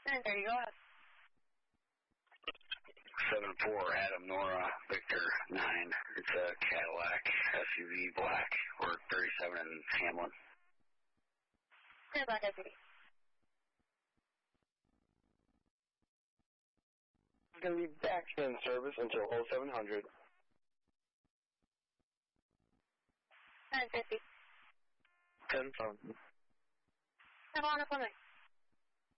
930, go ahead. 7-4, Adam Nora, Victor 9. It's a Cadillac SUV black. We're 37 in Hamlin. Cadillac SUV. It's going to be back in service until 0700. 950. 10 phone. Have a wonderful night.